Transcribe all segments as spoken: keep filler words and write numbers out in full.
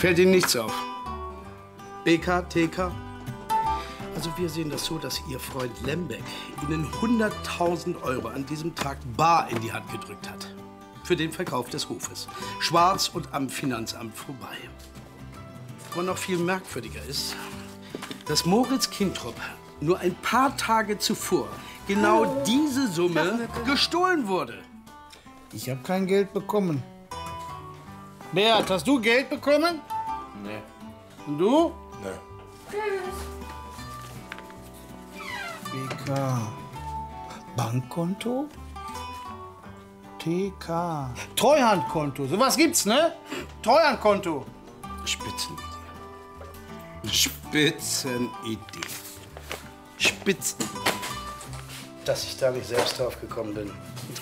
Fällt Ihnen nichts auf? B K, T K? Also wir sehen das so, dass Ihr Freund Lembeck Ihnen hunderttausend Euro an diesem Tag bar in die Hand gedrückt hat. Für den Verkauf des Hofes. Schwarz und am Finanzamt vorbei. Und noch viel merkwürdiger ist, dass Moritz Kintrup nur ein paar Tage zuvor genau Hallo. diese Summe gestohlen wurde. Ich habe kein Geld bekommen. Beat, hast du Geld bekommen? Nee. Und du? Nee. Tschüss. B K. Bankkonto? T K. Treuhandkonto. Sowas gibt's, ne? Treuhandkonto. Spitzenidee. Spitzenidee. Spitzen. Dass ich da nicht selbst drauf gekommen bin.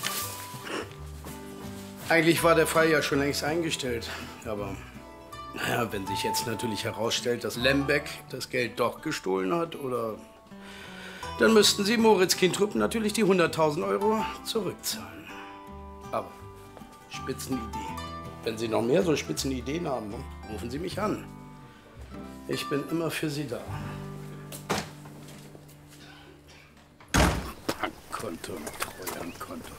Eigentlich war der Fall ja schon längst eingestellt. Aber naja, wenn sich jetzt natürlich herausstellt, dass Lembeck das Geld doch gestohlen hat, oder dann müssten Sie Moritz Kintrup natürlich die hunderttausend Euro zurückzahlen. Aber Spitzenidee. Wenn Sie noch mehr so Spitzenideen haben, rufen Sie mich an. Ich bin immer für Sie da. Bankkonto, Treuhandkonto.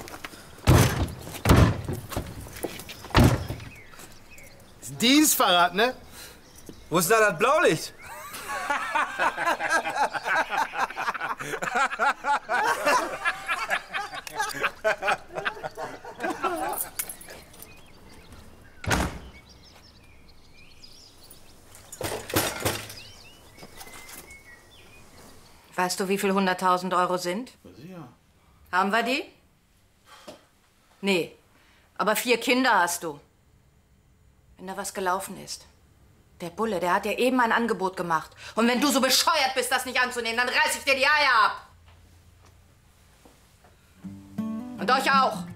Dienstfahrrad, ne? Wo ist da das Blaulicht? Weißt du, wie viel hunderttausend Euro sind? Ja. Haben wir die? Nee. Aber vier Kinder hast du. Wenn da was gelaufen ist. Der Bulle, der hat dir eben ein Angebot gemacht. Und wenn du so bescheuert bist, das nicht anzunehmen, dann reiß ich dir die Eier ab. Und euch auch.